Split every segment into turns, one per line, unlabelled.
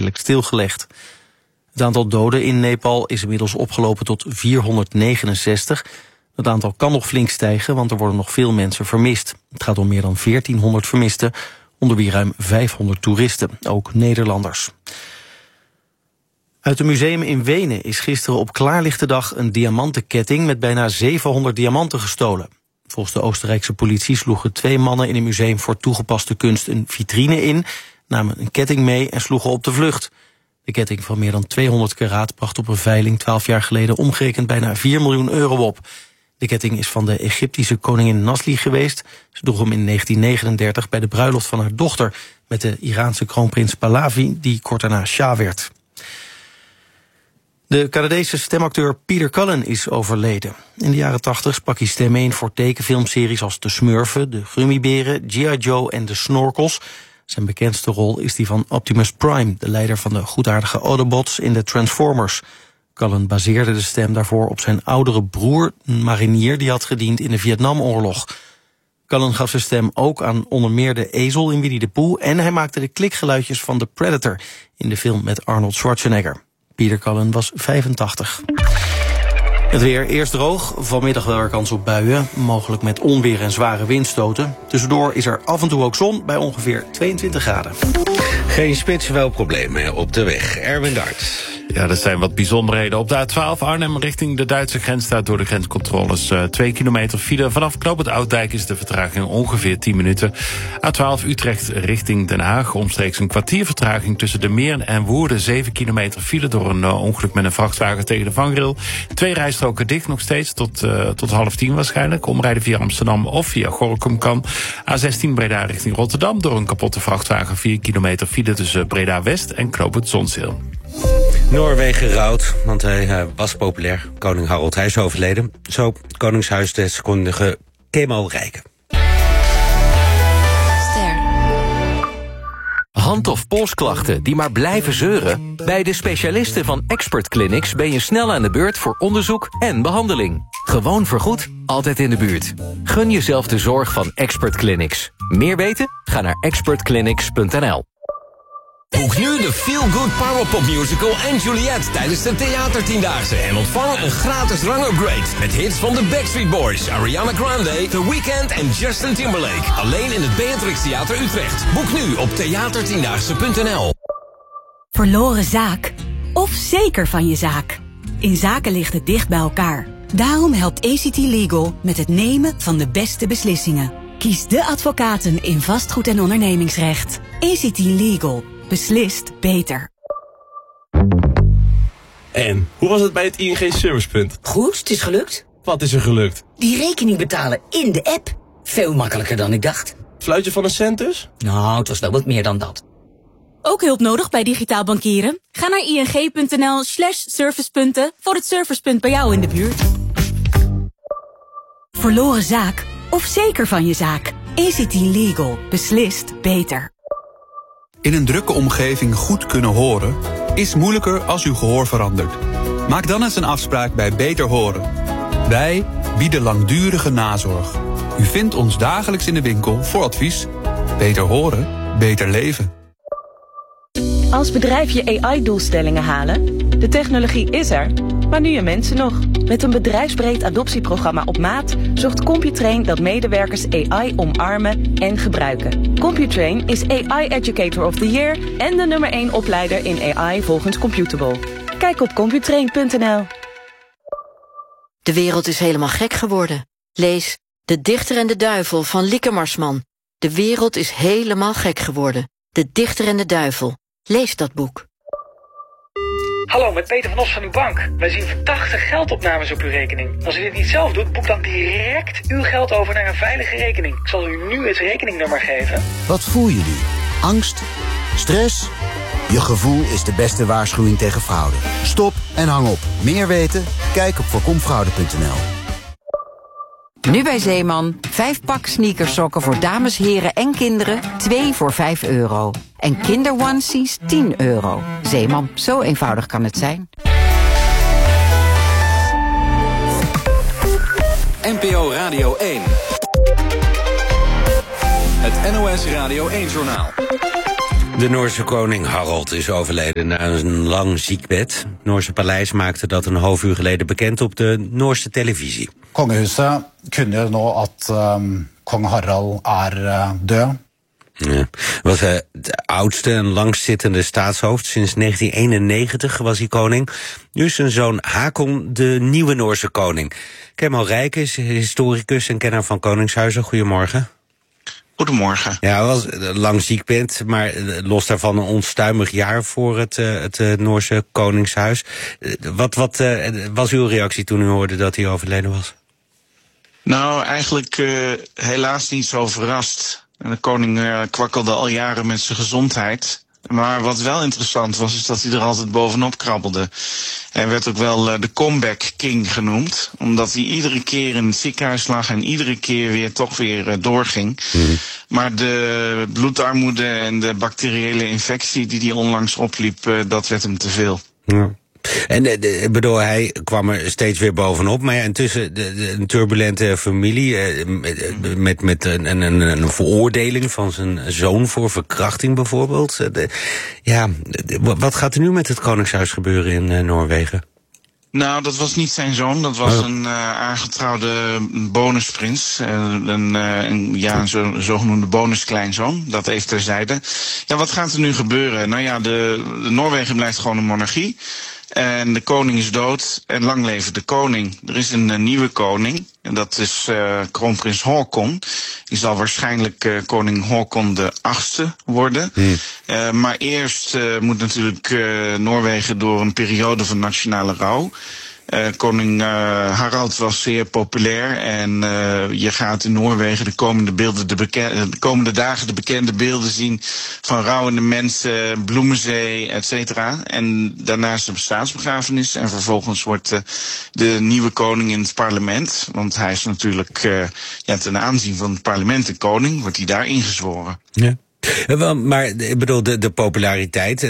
tijdelijk stilgelegd. Het aantal doden in Nepal is inmiddels opgelopen tot 469. Het aantal kan nog flink stijgen, want er worden nog veel mensen vermist. Het gaat om meer dan 1400 vermisten, onder wie ruim 500 toeristen, ook Nederlanders. Uit een museum in Wenen is gisteren op klaarlichte dag een diamantenketting met bijna 700 diamanten gestolen. Volgens de Oostenrijkse politie sloegen 2 mannen in een museum voor toegepaste kunst een vitrine in, namen een ketting mee en sloegen op de vlucht. De ketting van meer dan 200 karaat bracht op een veiling 12 jaar geleden omgerekend bijna 4 miljoen euro op. De ketting is van de Egyptische koningin Nasli geweest. Ze droeg hem in 1939 bij de bruiloft van haar dochter met de Iraanse kroonprins Pahlavi, die kort daarna Shah werd. De Canadese stemacteur Peter Cullen is overleden. In de jaren 80 sprak hij stem in voor tekenfilmseries als De Smurfen, De Gummiberen, G.I. Joe en De Snorkels. Zijn bekendste rol is die van Optimus Prime, de leider van de goedaardige Autobots in de Transformers. Cullen baseerde de stem daarvoor op zijn oudere broer, een marinier die had gediend in de Vietnamoorlog. Cullen gaf zijn stem ook aan onder meer de ezel in Winnie de Pooh en hij maakte de klikgeluidjes van The Predator in de film met Arnold Schwarzenegger. Peter Cullen was 85. Het weer eerst droog, vanmiddag wel er kans op buien, mogelijk met onweer en zware windstoten. Tussendoor is er af en toe ook zon bij ongeveer 22 graden.
Geen spits, wel problemen op de weg. Erwin Dart.
Ja, er zijn wat bijzonderheden. Op de A12 Arnhem richting de Duitse grens staat door de grenscontroles 2 kilometer file. Vanaf knooppunt Oudijk is de vertraging ongeveer 10 minuten. A12 Utrecht richting Den Haag. Omstreeks een kwartier vertraging tussen de Meer en Woerden. 7 kilometer file door een ongeluk met een vrachtwagen tegen de vangrail. 2 rijstroken dicht nog steeds tot 9:30 waarschijnlijk. Omrijden via Amsterdam of via Gorinchem kan. A16 Breda richting Rotterdam door een kapotte vrachtwagen. 4 kilometer file tussen Breda West en knooppunt Zonshil.
Noorwegen rouwt, want hij was populair. Koning Harald, hij is overleden. Zo, Koningshuisdeskundige Kemal Rijken.
Hand- of polsklachten die maar blijven zeuren? Bij de specialisten van Expert Clinics ben je snel aan de beurt voor onderzoek en behandeling. Gewoon vergoed, altijd in de buurt. Gun jezelf de zorg van Expert Clinics. Meer weten? Ga naar expertclinics.nl.
Boek nu de Feel Good Powerpop Musical en Juliet tijdens de Theatertiendaagse en ontvang een gratis rangupgrade met hits van de Backstreet Boys, Ariana Grande, The Weeknd en Justin Timberlake. Alleen in het Beatrix Theater Utrecht. Boek nu op theatertiendaagse.nl.
Verloren zaak of zeker van je zaak? In zaken ligt het dicht bij elkaar. Daarom helpt ACT Legal met het nemen van de beste beslissingen. Kies de advocaten in vastgoed en ondernemingsrecht. ACT Legal. Beslist beter.
En, hoe was het bij het ING Servicepunt?
Goed, het is gelukt.
Wat is er gelukt?
Die rekening betalen in de app. Veel makkelijker dan ik dacht.
Fluitje van een cent dus?
Nou, het was wel wat meer dan dat.
Ook hulp nodig bij digitaal bankieren? Ga naar ing.nl/servicepunten voor het servicepunt bij jou in de buurt. Verloren zaak of zeker van je zaak? ACT Legal. Beslist beter.
In een drukke omgeving goed kunnen horen is moeilijker als uw gehoor verandert. Maak dan eens een afspraak bij Beter Horen. Wij bieden langdurige nazorg. U vindt ons dagelijks in de winkel voor advies. Beter horen, beter leven.
Als bedrijf je AI-doelstellingen halen? De technologie is er, maar nu je mensen nog. Met een bedrijfsbreed adoptieprogramma op maat zorgt Computrain dat medewerkers AI omarmen en gebruiken. Computrain is AI Educator of the Year en de nummer 1 opleider in AI volgens Computable. Kijk op computrain.nl.
De wereld is helemaal gek geworden. Lees De Dichter en de Duivel van Lieke Marsman. De wereld is helemaal gek geworden. De Dichter en de Duivel. Lees dat boek.
Hallo, met Peter van Os van uw bank. Wij zien verdachte geldopnames op uw rekening. Als u dit niet zelf doet, boek dan direct uw geld over naar een veilige rekening. Ik zal u nu het rekeningnummer geven.
Wat voel je nu? Angst? Stress? Je gevoel is de beste waarschuwing tegen fraude. Stop en hang op. Meer weten? Kijk op voorkomfraude.nl.
Nu bij Zeeman, 5 pak sneakersokken voor dames, heren en kinderen, 2 voor €5. En kinderonesies €10. Zeeman, zo eenvoudig kan het zijn.
NPO Radio 1. Het NOS Radio 1-journaal.
De Noorse koning Harald is overleden na een lang ziekbed. Het Noorse paleis maakte dat een half uur geleden bekend op de Noorse televisie.
Kongehuset kunde nu at kong Harald død.
Ja. Was het oudste en langstzittende staatshoofd. Sinds 1991 was hij koning. Nu is zijn zoon Hakon de nieuwe Noorse koning. Kemal Rijken is historicus en kenner van koningshuizen. Goedemorgen.
Goedemorgen.
Ja, hij was lang ziekbed, maar los daarvan een onstuimig jaar voor het Noorse koningshuis. Wat was uw reactie toen u hoorde dat hij overleden was?
Nou, eigenlijk helaas niet zo verrast. En de koning kwakkelde al jaren met zijn gezondheid. Maar wat wel interessant was, is dat hij er altijd bovenop krabbelde. Hij werd ook wel de comeback king genoemd. Omdat hij iedere keer in het ziekenhuis lag en iedere keer weer toch weer doorging. Mm-hmm. Maar de bloedarmoede en de bacteriële infectie die hij onlangs opliep, dat werd hem te veel.
Ja. En bedoel, hij kwam er steeds weer bovenop. Maar ja, intussen een turbulente familie met een veroordeling van zijn zoon voor verkrachting bijvoorbeeld. Wat gaat er nu met het koningshuis gebeuren in Noorwegen?
Nou, dat was niet zijn zoon. Dat was een aangetrouwde bonusprins. Een zogenoemde bonuskleinzoon. Dat even terzijde. Ja, wat gaat er nu gebeuren? Nou ja, de Noorwegen blijft gewoon een monarchie. En de koning is dood en lang leven de koning. Er is een nieuwe koning en dat is kroonprins Haakon. Die zal waarschijnlijk koning Haakon de 8e worden. Maar eerst moet natuurlijk Noorwegen door een periode van nationale rouw. Koning Harald was zeer populair en je gaat in Noorwegen de komende dagen de bekende beelden zien van rouwende mensen, Bloemenzee, et cetera. En daarnaast de staatsbegrafenis en vervolgens wordt de nieuwe koning in het parlement, want hij is natuurlijk ten aanzien van het parlement de koning, wordt hij daar ingezworen.
Ja. Maar ik bedoel, de populariteit,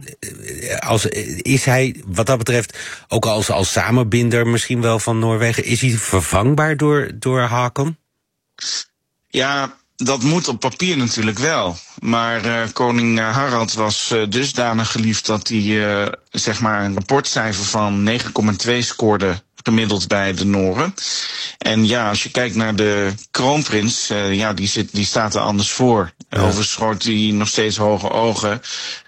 is hij wat dat betreft ook als samenbinder misschien wel van Noorwegen, is hij vervangbaar door Hakon?
Ja, dat moet op papier natuurlijk wel. Maar koning Harald was dusdanig geliefd dat hij een rapportcijfer van 9,2 scoorde gemiddeld bij de Noren. En ja, als je kijkt naar de kroonprins, die staat er anders voor. Ja. Overigens schoot hij nog steeds hoge ogen.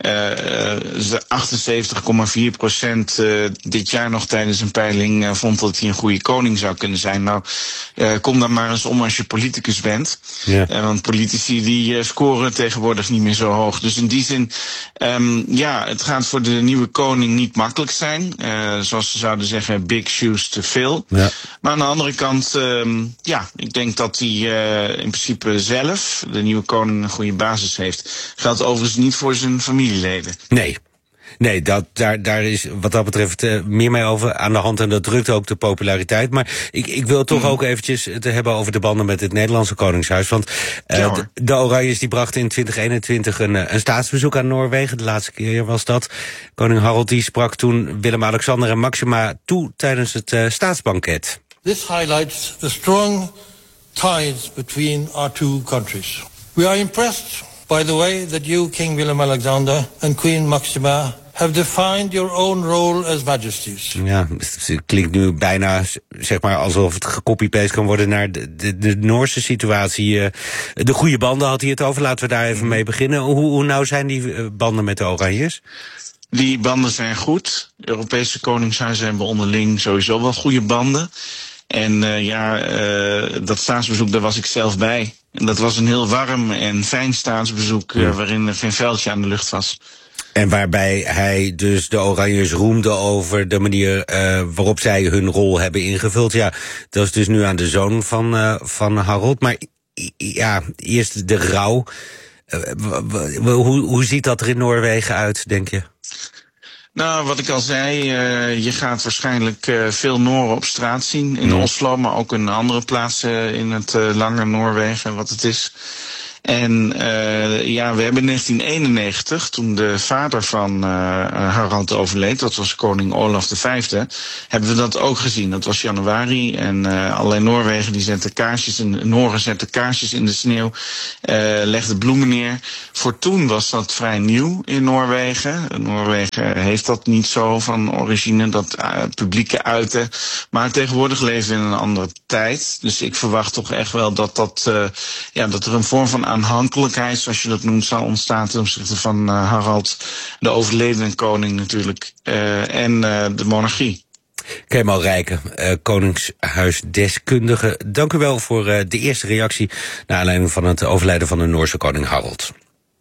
78,4% dit jaar nog tijdens een peiling vond dat hij een goede koning zou kunnen zijn. Nou, kom dan maar eens om als je politicus bent. Ja. Want politici die scoren tegenwoordig niet meer zo hoog. Dus in die zin, het gaat voor de nieuwe koning niet makkelijk zijn. Zoals ze zouden zeggen, big shoes to fill. Ja. Maar aan de andere kant, ik denk dat hij in principe zelf, de nieuwe koning, een goede basis heeft. Geldt overigens niet voor zijn familieleden.
Nee, daar is wat dat betreft meer mee over aan de hand en dat drukt ook de populariteit. Maar ik wil toch ook eventjes het hebben over de banden met het Nederlandse Koningshuis. Want de Oranjes die brachten in 2021 een staatsbezoek aan Noorwegen. De laatste keer was dat. Koning Harald die sprak toen Willem-Alexander en Maxima toe tijdens het staatsbanket.
This highlights the strong ties between our two countries. We are impressed by the way that you, King Willem-Alexander and Queen Maxima, have defined your own role as majesties.
Ja, het klinkt nu bijna alsof het gecopy-paste kan worden naar de Noorse situatie. De goede banden had hij het over. Laten we daar even mee beginnen. Hoe nauw zijn die banden met de Oranjes?
Die banden zijn goed. Europese koningshuizen hebben onderling sowieso wel goede banden. En dat staatsbezoek, daar was ik zelf bij. En dat was een heel warm en fijn staatsbezoek waarin er geen vuiltje aan de lucht was.
En waarbij hij dus de Oranjes roemde over de manier waarop zij hun rol hebben ingevuld. Ja, dat is dus nu aan de zoon van Harald. Maar ja, eerst de rouw. Hoe ziet dat er in Noorwegen uit, denk je?
Nou, wat ik al zei, je gaat waarschijnlijk veel Nooren op straat zien. In Oslo, maar ook in andere plaatsen in het lange Noorwegen, wat het is. En we hebben in 1991, toen de vader van Harald overleed, dat was koning Olaf V, hebben we dat ook gezien. Dat was januari en allerlei Noorwegen die Noren zetten kaarsjes in de sneeuw, legden bloemen neer. Voor toen was dat vrij nieuw in Noorwegen. Noorwegen heeft dat niet zo van origine, dat publieke uiten. Maar tegenwoordig leven we in een andere tijd. Dus ik verwacht toch echt wel dat er een vorm van aanhankelijkheid, zoals je dat noemt, zal ontstaan ten opzichte van Harald, de overledene koning natuurlijk, en de monarchie.
Kemal Rijken, koningshuisdeskundige. Dank u wel voor de eerste reactie naar aanleiding van het overlijden van de Noorse koning Harald.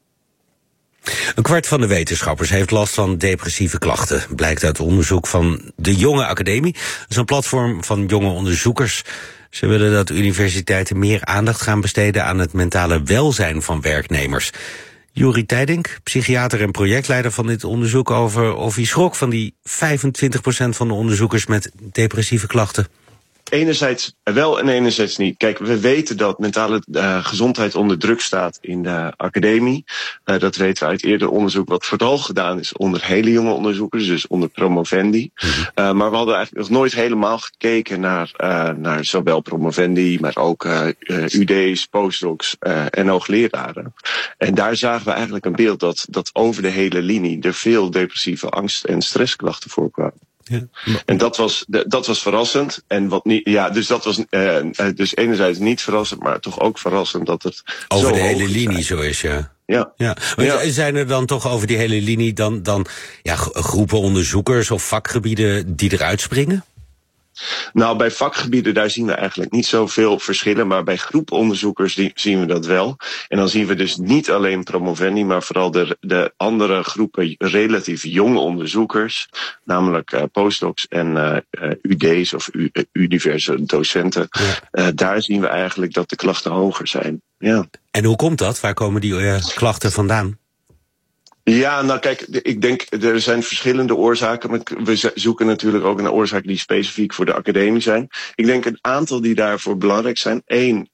Een kwart van de wetenschappers heeft last van depressieve klachten, blijkt uit onderzoek van de Jonge Academie. Dat is een platform van jonge onderzoekers. Ze willen dat universiteiten meer aandacht gaan besteden aan het mentale welzijn van werknemers. Juri Tijdink, psychiater en projectleider van dit onderzoek, over of hij schrok van die 25% van de onderzoekers met depressieve klachten.
Enerzijds wel en enerzijds niet. Kijk, we weten dat mentale gezondheid onder druk staat in de academie. Dat weten we uit eerder onderzoek wat vooral gedaan is onder hele jonge onderzoekers, dus onder promovendi. Maar we hadden eigenlijk nog nooit helemaal gekeken naar zowel promovendi, maar ook UD's, postdocs en hoogleraren. En daar zagen we eigenlijk een beeld dat over de hele linie er veel depressieve angst- en stressklachten voorkwamen. Ja. En dat was verrassend. En wat niet, dus dat was dus enerzijds niet verrassend, maar toch ook verrassend dat het
over
zo
de hele
hoog
linie
is.
zo is, ja.
Ja.
Zijn er dan toch over die hele linie dan groepen onderzoekers of vakgebieden die eruit springen?
Nou, bij vakgebieden daar zien we eigenlijk niet zoveel verschillen, maar bij groeponderzoekers zien we dat wel. En dan zien we dus niet alleen promovendi, maar vooral de andere groepen relatief jonge onderzoekers, namelijk postdocs en UD's of diverse docenten. Ja. Daar zien we eigenlijk dat de klachten hoger zijn. Ja.
En hoe komt dat? Waar komen die klachten vandaan?
Ja, nou kijk, ik denk er zijn verschillende oorzaken. Maar we zoeken natuurlijk ook naar oorzaken die specifiek voor de academie zijn. Ik denk een aantal die daarvoor belangrijk zijn. Eén,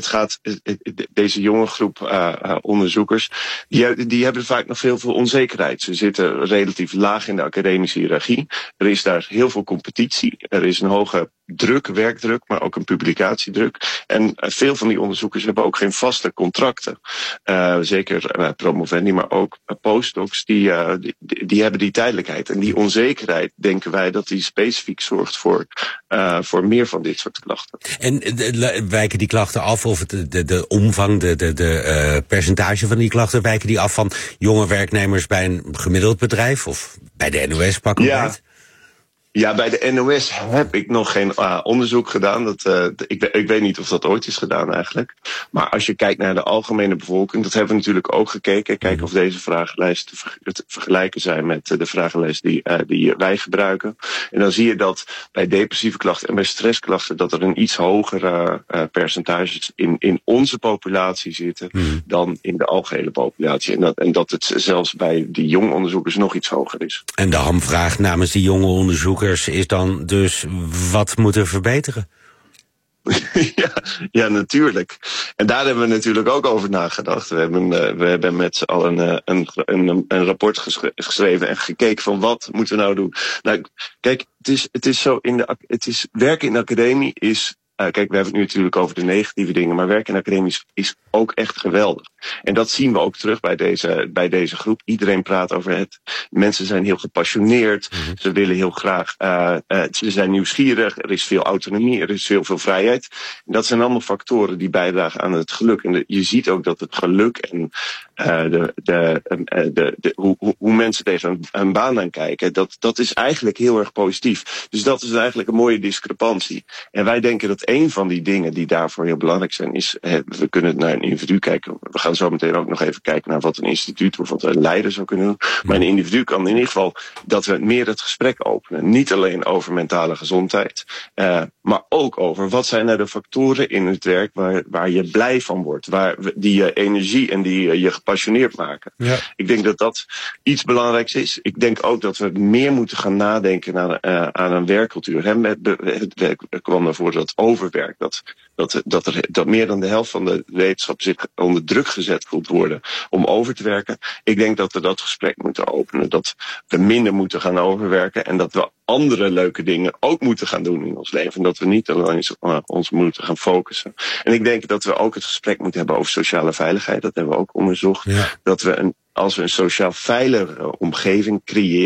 deze jonge groep onderzoekers, die hebben vaak nog veel onzekerheid. Ze zitten relatief laag in de academische hiërarchie. Er is daar heel veel competitie. Er is een hoge werkdruk, maar ook een publicatiedruk. En veel van die onderzoekers hebben ook geen vaste contracten. Zeker promovendi, maar ook postdocs, die hebben die tijdelijkheid. En die onzekerheid, denken wij, dat die specifiek zorgt voor meer van dit soort klachten.
En wijken die klachten af, of de omvang, de percentage van die klachten, wijken die af van jonge werknemers bij een gemiddeld bedrijf? Of bij de NOS pakken we het?
Ja, bij de NOS heb ik nog geen onderzoek gedaan. Ik weet niet of dat ooit is gedaan eigenlijk. Maar als je kijkt naar de algemene bevolking, dat hebben we natuurlijk ook gekeken. Kijken of deze vragenlijsten te vergelijken zijn met de vragenlijst die wij gebruiken. En dan zie je dat bij depressieve klachten en bij stressklachten dat er een iets hogere percentages in onze populatie zitten dan in de algehele populatie. En dat het zelfs bij die jonge onderzoekers nog iets hoger is.
En de hamvraag namens die jonge onderzoekers is dan dus, wat moet er verbeteren?
Ja, natuurlijk. En daar hebben we natuurlijk ook over nagedacht. We hebben met z'n allen een rapport geschreven en gekeken van wat moeten we nou doen. Nou, kijk, het is zo werken in de academie is. Kijk, we hebben het nu natuurlijk over de negatieve dingen, maar werken in de academie is ook echt geweldig. En dat zien we ook terug bij deze groep. Iedereen praat over het. Mensen zijn heel gepassioneerd. Ze willen heel graag. Ze zijn nieuwsgierig. Er is veel autonomie. Er is heel veel vrijheid. En dat zijn allemaal factoren die bijdragen aan het geluk. En je ziet ook dat het geluk en hoe mensen tegen hun baan aankijken, dat is eigenlijk heel erg positief. Dus dat is eigenlijk een mooie discrepantie. En wij denken dat een van die dingen die daarvoor heel belangrijk zijn is, we kunnen naar een individu kijken. We gaan zo meteen ook nog even kijken naar wat een instituut of wat een leider zou kunnen doen. Maar een individu kan in ieder geval dat we meer het gesprek openen. Niet alleen over mentale gezondheid, maar ook over wat zijn nou de factoren in het werk waar je blij van wordt. Die je energie en die je gepassioneerd maken. Ja. Ik denk dat dat iets belangrijks is. Ik denk ook dat we meer moeten gaan nadenken aan een werkcultuur. Er kwam naar voren dat overwerk, dat dat meer dan de helft van de wetenschap zich onder druk gezet voelt worden om over te werken. Ik denk dat we dat gesprek moeten openen. Dat we minder moeten gaan overwerken en dat we andere leuke dingen ook moeten gaan doen in ons leven. En dat we niet alleen ons moeten gaan focussen. En ik denk dat we ook het gesprek moeten hebben over sociale veiligheid. Dat hebben we ook onderzocht. Ja. Dat we als we een sociaal veilige omgeving creëren,